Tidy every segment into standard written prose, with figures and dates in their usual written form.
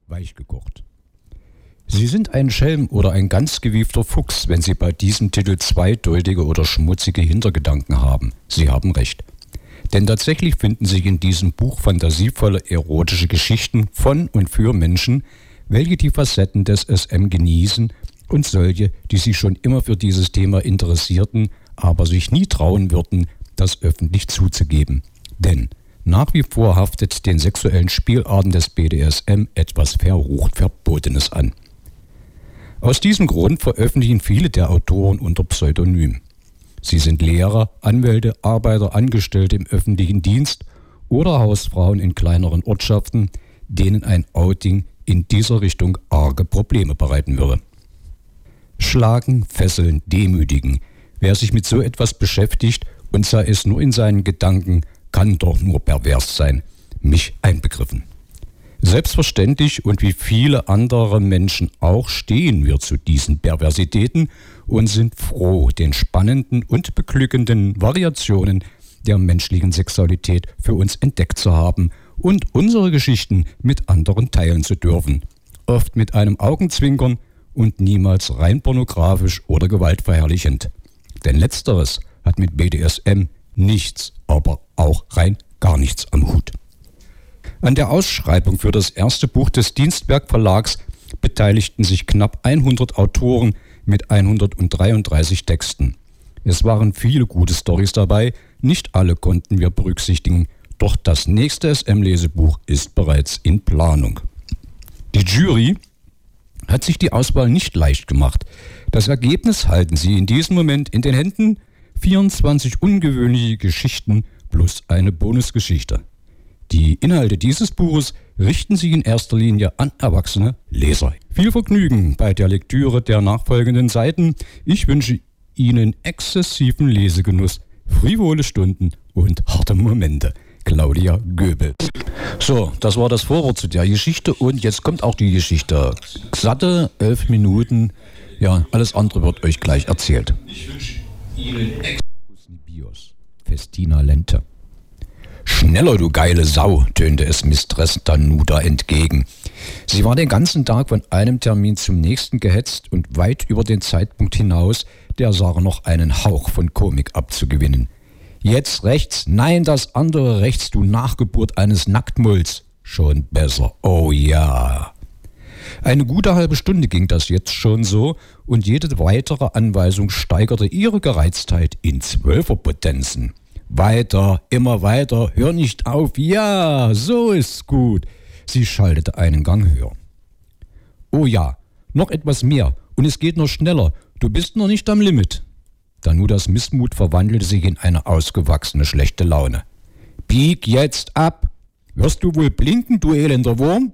weichgekocht. Sie sind ein Schelm oder ein ganz gewiefter Fuchs, wenn Sie bei diesem Titel zweideutige oder schmutzige Hintergedanken haben. Sie haben recht. Denn tatsächlich finden sich in diesem Buch fantasievolle erotische Geschichten von und für Menschen, welche die Facetten des SM genießen und solche, die sich schon immer für dieses Thema interessierten, aber sich nie trauen würden, das öffentlich zuzugeben. Denn nach wie vor haftet den sexuellen Spielarten des BDSM etwas verrucht Verbotenes an. Aus diesem Grund veröffentlichen viele der Autoren unter Pseudonym. Sie sind Lehrer, Anwälte, Arbeiter, Angestellte im öffentlichen Dienst oder Hausfrauen in kleineren Ortschaften, denen ein Outing in dieser Richtung arge Probleme bereiten würde. Schlagen, fesseln, demütigen. Wer sich mit so etwas beschäftigt und sei es nur in seinen Gedanken, kann doch nur pervers sein, mich einbegriffen. Selbstverständlich und wie viele andere Menschen auch stehen wir zu diesen Perversitäten und sind froh, den spannenden und beglückenden Variationen der menschlichen Sexualität für uns entdeckt zu haben und unsere Geschichten mit anderen teilen zu dürfen. Oft mit einem Augenzwinkern und niemals rein pornografisch oder gewaltverherrlichend. Denn letzteres hat mit BDSM nichts, aber auch rein gar nichts am Hut. An der Ausschreibung für das erste Buch des Dienstberg Verlags beteiligten sich knapp 100 Autoren mit 133 Texten. Es waren viele gute Storys dabei, nicht alle konnten wir berücksichtigen, doch das nächste SM-Lesebuch ist bereits in Planung. Die Jury hat sich die Auswahl nicht leicht gemacht. Das Ergebnis halten Sie in diesem Moment in den Händen: 24 ungewöhnliche Geschichten plus eine Bonusgeschichte. Die Inhalte dieses Buches richten sich in erster Linie an erwachsene Leser. Viel Vergnügen bei der Lektüre der nachfolgenden Seiten. Ich wünsche Ihnen exzessiven Lesegenuss, frivole Stunden und harte Momente. Claudia Goebel. So, das war das Vorwort zu der Geschichte und jetzt kommt auch die Geschichte. Satte 11 Minuten. Ja, alles andere wird euch gleich erzählt. Ich wünsche Ihnen Bios. Festina Lente. Schneller, du geile Sau, tönte es Mistress Danuta entgegen. Sie war den ganzen Tag von einem Termin zum nächsten gehetzt und weit über den Zeitpunkt hinaus, der Sarah noch einen Hauch von Komik abzugewinnen. Jetzt rechts, nein, das andere rechts, du Nachgeburt eines Nacktmulls. Schon besser, oh ja. Eine gute halbe Stunde ging das jetzt schon so und jede weitere Anweisung steigerte ihre Gereiztheit in 12er-Potenzen. Weiter, immer weiter, hör nicht auf, ja, so ist's gut. Sie schaltete einen Gang höher. Oh ja, noch etwas mehr und es geht noch schneller, du bist noch nicht am Limit. Danutas Missmut verwandelte sich in eine ausgewachsene schlechte Laune. Bieg jetzt ab! Wirst du wohl blinken, du elender Wurm?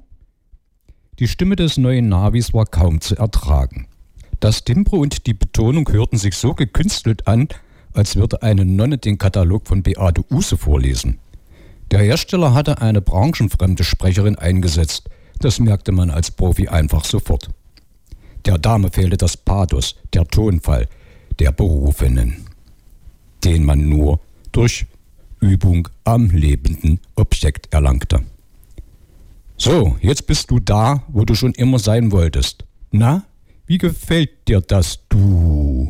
Die Stimme des neuen Navis war kaum zu ertragen. Das Timbre und die Betonung hörten sich so gekünstelt an, als würde eine Nonne den Katalog von Beate Uhse vorlesen. Der Hersteller hatte eine branchenfremde Sprecherin eingesetzt. Das merkte man als Profi einfach sofort. Der Dame fehlte das Pathos, der Tonfall, der Berufenen, den man nur durch Übung am lebenden Objekt erlangte. So, jetzt bist du da, wo du schon immer sein wolltest. Na, wie gefällt dir das, du?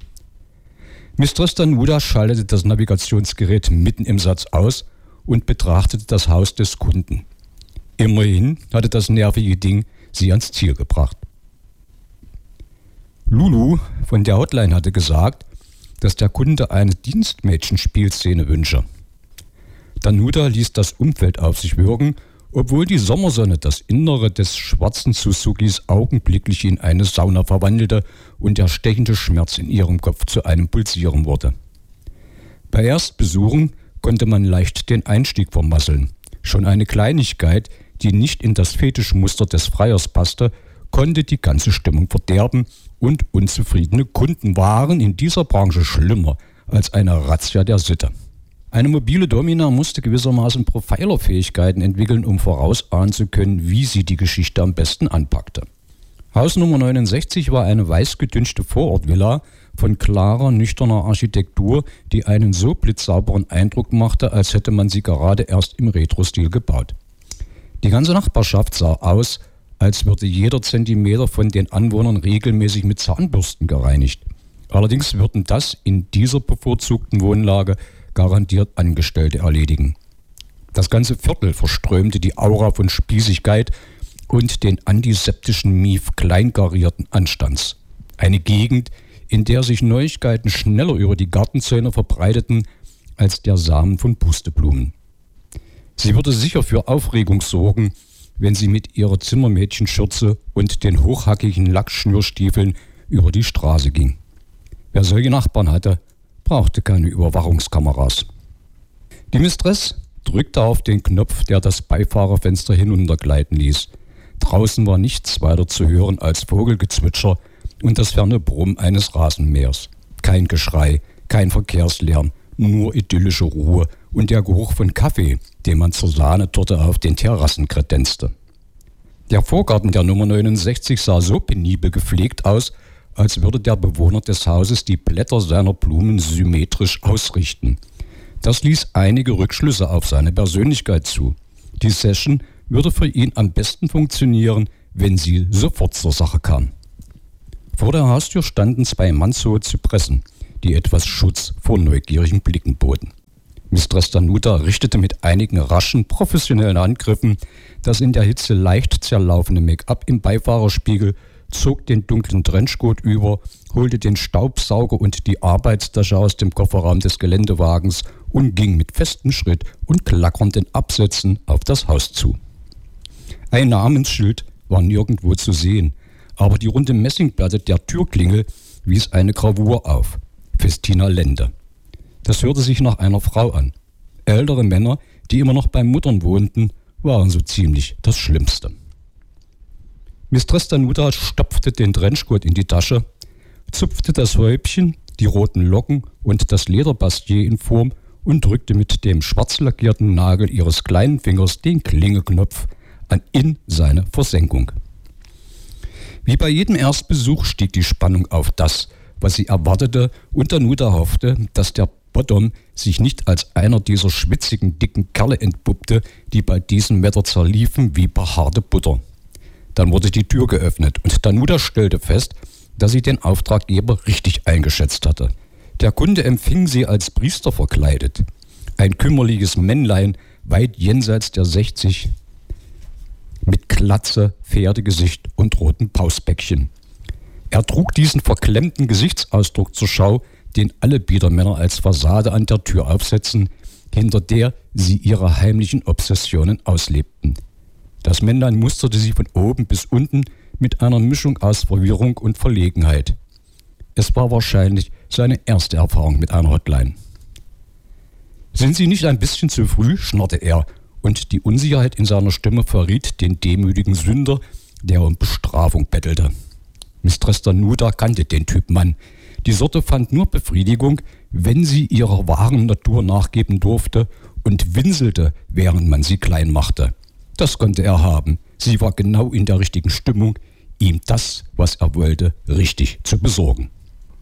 Mistress Danuta schaltete das Navigationsgerät mitten im Satz aus und betrachtete das Haus des Kunden. Immerhin hatte das nervige Ding sie ans Ziel gebracht. Lulu von der Hotline hatte gesagt, dass der Kunde eine Dienstmädchenspielszene wünsche. Danuta ließ das Umfeld auf sich wirken, obwohl die Sommersonne das Innere des schwarzen Suzukis augenblicklich in eine Sauna verwandelte und der stechende Schmerz in ihrem Kopf zu einem Pulsieren wurde. Bei Erstbesuchen konnte man leicht den Einstieg vermasseln. Schon eine Kleinigkeit, die nicht in das Fetischmuster des Freiers passte, konnte die ganze Stimmung verderben und unzufriedene Kunden waren in dieser Branche schlimmer als eine Razzia der Sitte. Eine mobile Domina musste gewissermaßen Profilerfähigkeiten entwickeln, um vorausahnen zu können, wie sie die Geschichte am besten anpackte. Haus Nummer 69 war eine weißgedünschte Vorortvilla von klarer, nüchterner Architektur, die einen so blitzsauberen Eindruck machte, als hätte man sie gerade erst im Retro-Stil gebaut. Die ganze Nachbarschaft sah aus, als würde jeder Zentimeter von den Anwohnern regelmäßig mit Zahnbürsten gereinigt. Allerdings würden das in dieser bevorzugten Wohnlage garantiert Angestellte erledigen. Das ganze Viertel verströmte die Aura von Spießigkeit und den antiseptischen Mief kleinkarierten Anstands. Eine Gegend, in der sich Neuigkeiten schneller über die Gartenzäune verbreiteten als der Samen von Pusteblumen. Sie würde sicher für Aufregung sorgen, wenn sie mit ihrer Zimmermädchenschürze und den hochhackigen Lackschnürstiefeln über die Straße ging. Wer solche Nachbarn hatte, brauchte keine Überwachungskameras. Die Mistress drückte auf den Knopf, der das Beifahrerfenster hinuntergleiten ließ. Draußen war nichts weiter zu hören als Vogelgezwitscher und das ferne Brummen eines Rasenmähers. Kein Geschrei, kein Verkehrslärm, nur idyllische Ruhe und der Geruch von Kaffee, den man zur Sahnetorte auf den Terrassen kredenzte. Der Vorgarten der Nummer 69 sah so penibel gepflegt aus, als würde der Bewohner des Hauses die Blätter seiner Blumen symmetrisch ausrichten. Das ließ einige Rückschlüsse auf seine Persönlichkeit zu. Die Session würde für ihn am besten funktionieren, wenn sie sofort zur Sache kam. Vor der Haustür standen 2 mannshohe Zypressen, die etwas Schutz vor neugierigen Blicken boten. Mistress Danuta richtete mit einigen raschen, professionellen Handgriffen das in der Hitze leicht zerlaufene Make-up im Beifahrerspiegel, zog den dunklen Trenchcoat über, holte den Staubsauger und die Arbeitstasche aus dem Kofferraum des Geländewagens und ging mit festem Schritt und klackernden Absätzen auf das Haus zu. Ein Namensschild war nirgendwo zu sehen, aber die runde Messingplatte der Türklingel wies eine Gravur auf: Festina Lende. Das hörte sich nach einer Frau an. Ältere Männer, die immer noch bei Muttern wohnten, waren so ziemlich das Schlimmste. Mistress Danuta stopfte den Trenchcoat in die Tasche, zupfte das Häubchen, die roten Locken und das Lederbastier in Form und drückte mit dem schwarz lackierten Nagel ihres kleinen Fingers den Klingeknopf in seine Versenkung. Wie bei jedem Erstbesuch stieg die Spannung auf das, was sie erwartete, und Danuta hoffte, dass der Bottom sich nicht als einer dieser schwitzigen, dicken Kerle entpuppte, die bei diesem Wetter zerliefen wie behaarte Butter. Dann wurde die Tür geöffnet und Danuta stellte fest, dass sie den Auftraggeber richtig eingeschätzt hatte. Der Kunde empfing sie als Priester verkleidet. Ein kümmerliches Männlein, weit jenseits der 60, mit Glatze, Pferdegesicht und rotem Pausbäckchen. Er trug diesen verklemmten Gesichtsausdruck zur Schau, den alle Biedermänner als Fassade an der Tür aufsetzen, hinter der sie ihre heimlichen Obsessionen auslebten. Das Männlein musterte sie von oben bis unten mit einer Mischung aus Verwirrung und Verlegenheit. Es war wahrscheinlich seine erste Erfahrung mit einer Hotline. »Sind Sie nicht ein bisschen zu früh?« schnarrte er, und die Unsicherheit in seiner Stimme verriet den demütigen Sünder, der um Bestrafung bettelte. Mistress Danuta kannte den Typ Mann. Die Sorte fand nur Befriedigung, wenn sie ihrer wahren Natur nachgeben durfte und winselte, während man sie klein machte. Das konnte er haben. Sie war genau in der richtigen Stimmung, ihm das, was er wollte, richtig zu besorgen.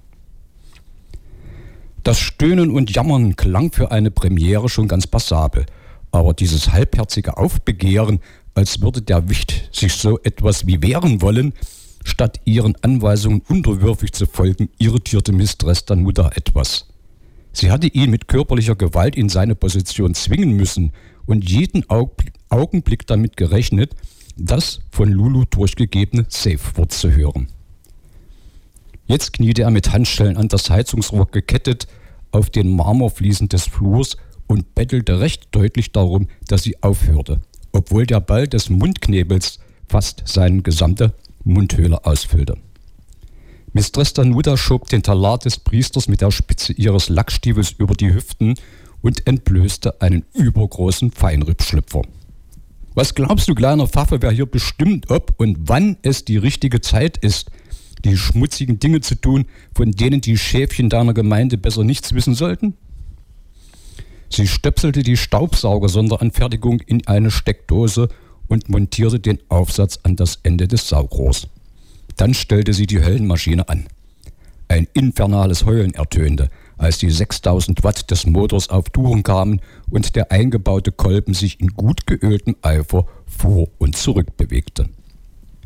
Das Stöhnen und Jammern klang für eine Premiere schon ganz passabel, aber dieses halbherzige Aufbegehren, als würde der Wicht sich so etwas wie wehren wollen, statt ihren Anweisungen unterwürfig zu folgen, irritierte Mistress Danuta etwas. Sie hatte ihn mit körperlicher Gewalt in seine Position zwingen müssen und jeden Augenblick damit gerechnet, das von Lulu durchgegebene Safe-Wort zu hören. Jetzt kniete er mit Handschellen an das Heizungsrohr gekettet auf den Marmorfliesen des Flurs und bettelte recht deutlich darum, dass sie aufhörte, obwohl der Ball des Mundknebels fast seine gesamte Mundhöhle ausfüllte. Mistress Danuta schob den Talar des Priesters mit der Spitze ihres Lackstiefels über die Hüften und entblößte einen übergroßen Feinrippschlüpfer. »Was glaubst du, kleiner Pfaffe, wer hier bestimmt, ob und wann es die richtige Zeit ist, die schmutzigen Dinge zu tun, von denen die Schäfchen deiner Gemeinde besser nichts wissen sollten?« Sie stöpselte die Staubsauger-Sonderanfertigung in eine Steckdose und montierte den Aufsatz an das Ende des Saugrohrs. Dann stellte sie die Höllenmaschine an. Ein infernales Heulen ertönte, als die 6000 Watt des Motors auf Touren kamen und der eingebaute Kolben sich in gut geöltem Eifer vor und zurück bewegte.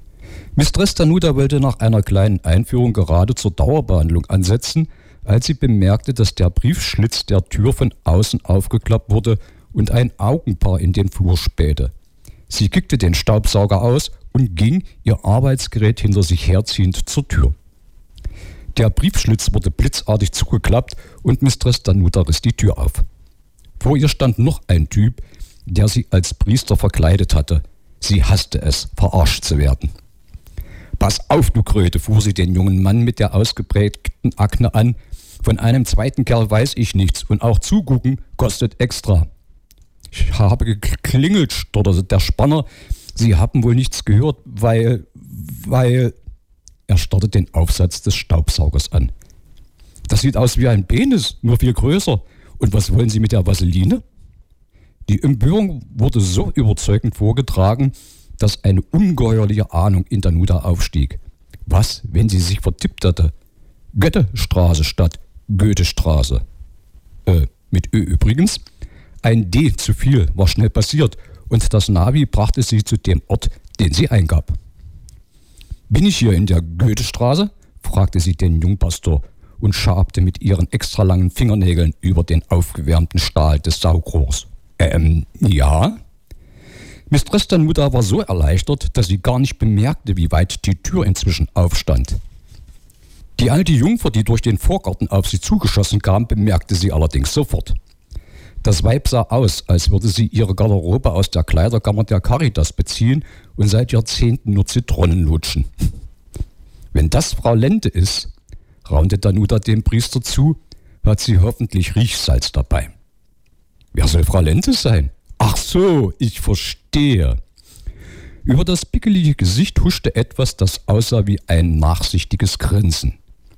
Mistress Danuta wollte nach einer kleinen Einführung gerade zur Dauerbehandlung ansetzen, als sie bemerkte, dass der Briefschlitz der Tür von außen aufgeklappt wurde und ein Augenpaar in den Flur spähte. Sie kickte den Staubsauger aus und ging, ihr Arbeitsgerät hinter sich herziehend, zur Tür. Der Briefschlitz wurde blitzartig zugeklappt und Mistress Danuta riss die Tür auf. Vor ihr stand noch ein Typ, der sie als Priester verkleidet hatte. Sie hasste es, verarscht zu werden. »Pass auf, du Kröte«, fuhr sie den jungen Mann mit der ausgeprägten Akne an. »Von einem zweiten Kerl weiß ich nichts und auch zugucken kostet extra.« »Ich habe geklingelt«, stotterte der Spanner. »Sie haben wohl nichts gehört, weil...« Er starrte den Aufsatz des Staubsaugers an. »Das sieht aus wie ein Penis, nur viel größer. Und was wollen Sie mit der Vaseline?« Die Empörung wurde so überzeugend vorgetragen, dass eine ungeheuerliche Ahnung in Danuta aufstieg. Was, wenn sie sich vertippt hatte? Goethestraße statt Goethestraße. Mit Ö übrigens. Ein D zu viel war schnell passiert und das Navi brachte sie zu dem Ort, den sie eingab. »Bin ich hier in der Goethestraße?« fragte sie den Jungpastor und schabte mit ihren extra langen Fingernägeln über den aufgewärmten Stahl des Saugrohrs. Ja?« Mistress Danuta war so erleichtert, dass sie gar nicht bemerkte, wie weit die Tür inzwischen aufstand. Die alte Jungfer, die durch den Vorgarten auf sie zugeschossen kam, bemerkte sie allerdings sofort. Das Weib sah aus, als würde sie ihre Garderobe aus der Kleiderkammer der Caritas beziehen und seit Jahrzehnten nur Zitronen lutschen. »Wenn das Frau Lente ist«, raunte Danuta dem Priester zu, »hat sie hoffentlich Riechsalz dabei.« »Wer soll Frau Lente sein?« »Ach so, ich verstehe.« Über das pickelige Gesicht huschte etwas, das aussah wie ein nachsichtiges Grinsen.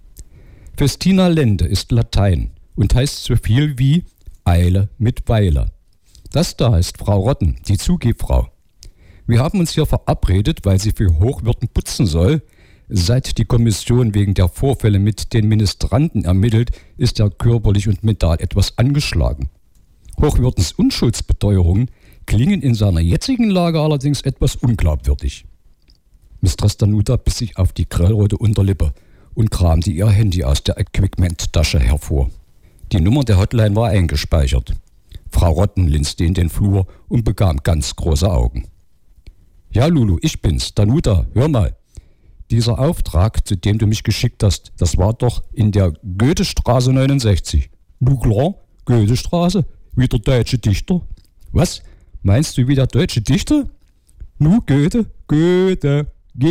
Festina Lente ist Latein und heißt so viel wie Eile mit Weile. Das da ist Frau Rotten, die Zugehfrau. Wir haben uns hier verabredet, weil sie für Hochwürden putzen soll. Seit die Kommission wegen der Vorfälle mit den Ministranten ermittelt, ist er körperlich und mental etwas angeschlagen. Hochwürdens Unschuldsbeteuerungen klingen in seiner jetzigen Lage allerdings etwas unglaubwürdig. Mistress Danuta biss sich auf die grellrote Unterlippe und kramte ihr Handy aus der Equipment-Tasche hervor. Die Nummer der Hotline war eingespeichert. Frau Rotten linste in den Flur und bekam ganz große Augen. »Ja, Lulu, ich bin's. Danuta, hör mal. Dieser Auftrag, zu dem du mich geschickt hast, das war doch in der Goethestraße 69. Du klar, Goethestraße, wie der deutsche Dichter. Was? Meinst du wie der deutsche Dichter? Nu, Goethe, Goethe,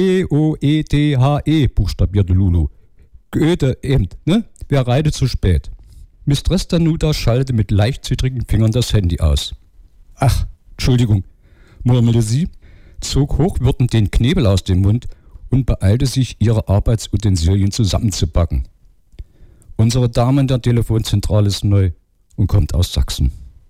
G-O-E-T-H-E, buchstabierte Lulu. Goethe eben, ne? Wer reitet zu spät? Mistress Danuta schaltete mit leicht zittrigen Fingern das Handy aus. »Ach, Entschuldigung«, murmelte sie, zog hochwürdend den Knebel aus dem Mund und beeilte sich, ihre Arbeitsutensilien zusammenzupacken. »Unsere Dame in der Telefonzentrale ist neu und kommt aus Sachsen.«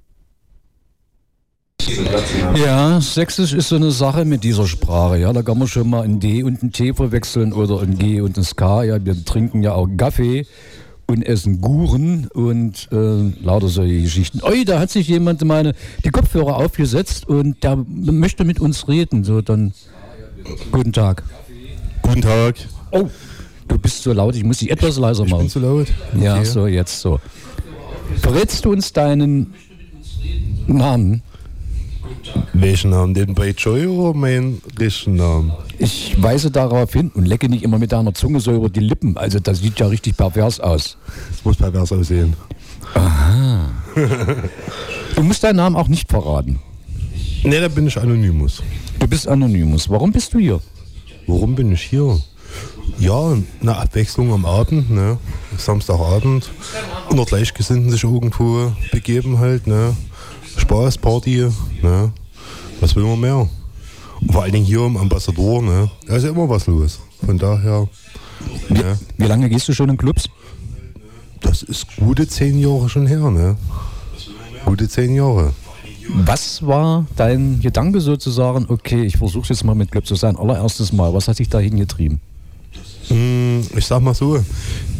Ja, Sächsisch ist so eine Sache mit dieser Sprache. Ja, da kann man schon mal ein D und ein T verwechseln oder ein G und ein K. Ja, wir trinken ja auch Kaffee und essen Guren und lauter solche Geschichten. Oi, da hat sich jemand die Kopfhörer aufgesetzt und der möchte mit uns reden. So, dann guten Tag. Guten Tag. Oh, du bist so laut, ich muss dich etwas leiser machen. Ich bin zu laut. Okay. Ja, so, jetzt so. Verrätst du uns deinen Namen? Welchen Namen? Den bei Joy oder meinen richtigen Namen? Ich weise darauf hin und lecke nicht immer mit deiner Zunge so über die Lippen. Also das sieht ja richtig pervers aus. Das muss pervers aussehen. Aha. Du musst deinen Namen auch nicht verraten. Ne, da bin ich Anonymous. Du bist Anonymous. Warum bist du hier? Warum bin ich hier? Ja, eine Abwechslung am Abend, ne? Samstagabend. Unter Gleichgesinnten sich irgendwo begeben halt, ne? Spaß, Party, ne? Was will man mehr? Und vor allen Dingen hier im Ambassador, ne? Da ist ja immer was los. Von daher. Ne? Wie lange gehst du schon in Clubs? Das ist gute 10 Jahre schon her, ne? Gute 10 Jahre. Was war dein Gedanke sozusagen, okay, ich versuche jetzt mal mit Clubs zu sein, allererstes Mal, was hat dich dahin getrieben? Ich sag mal so,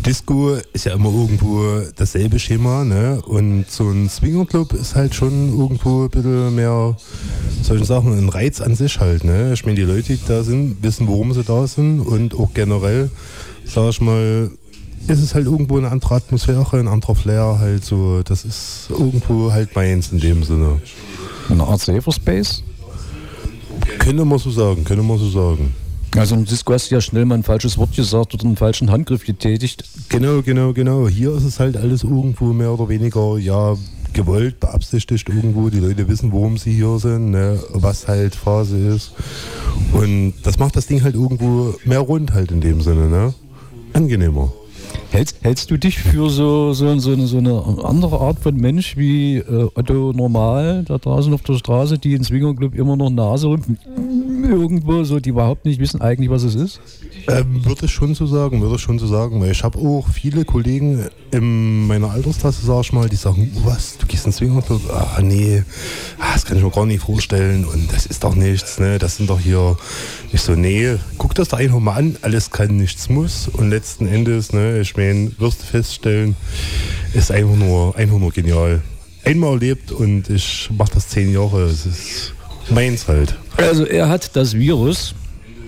Disco ist ja immer irgendwo dasselbe Schema, ne? Und so ein Swingerclub ist halt schon irgendwo ein bisschen mehr, soll ich sagen, ein Reiz an sich halt, ne? Ich meine, die Leute, die da sind, wissen, warum sie da sind und auch generell, sag ich mal, ist es halt irgendwo eine andere Atmosphäre, ein anderer Flair halt so. Das ist irgendwo halt meins in dem Sinne. Eine Art Safer Space? Könnte man so sagen. Also im Disco hast du ja schnell mal ein falsches Wort gesagt oder einen falschen Handgriff getätigt. Genau. Hier ist es halt alles irgendwo mehr oder weniger, ja, gewollt, beabsichtigt irgendwo. Die Leute wissen, warum sie hier sind, ne, was halt Phase ist. Und das macht das Ding halt irgendwo mehr rund halt in dem Sinne, ne? Angenehmer. Hältst du dich für so eine andere Art von Mensch wie Otto Normal da draußen auf der Straße, die in Swingerclub immer noch Nase rümpfen? Irgendwo so, die überhaupt nicht wissen eigentlich, was es ist? Würde ich schon so sagen, weil ich habe auch viele Kollegen in meiner Altersklasse, sag ich mal, die sagen, was, du gehst in Swingerclub? Ah, nee, das kann ich mir gar nicht vorstellen und das ist doch nichts, ne, das sind doch hier, ich so, nee, guck das doch einfach mal an, alles kann, nichts muss und letzten Endes, ne, ich meine, wirst du feststellen, ist einfach nur genial. Einmal erlebt und ich mache das 10 Jahre, es ist meins halt. Also er hat das Virus.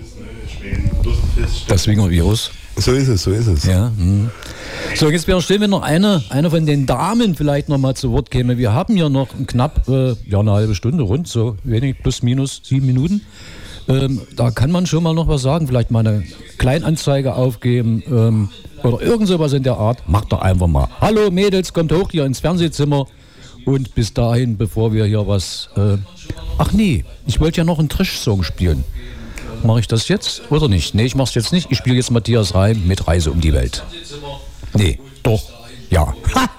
Das Swingervirus. So ist es. Ja. So, jetzt wäre schön, wenn noch eine von den Damen vielleicht noch mal zu Wort käme. Wir haben ja noch knapp eine halbe Stunde, rund so wenig, plus minus 7 Minuten. Da kann man schon mal noch was sagen, vielleicht mal eine Kleinanzeige aufgeben oder irgend sowas in der Art. Macht doch einfach mal. Hallo Mädels, kommt hoch hier ins Fernsehzimmer und bis dahin, bevor wir hier was... ach nee, ich wollte ja noch einen Trish-Song spielen. Mache ich das jetzt oder nicht? Nee, ich mache es jetzt nicht. Ich spiele jetzt Matthias Reim mit Reise um die Welt. Nee, doch, ja. Ha!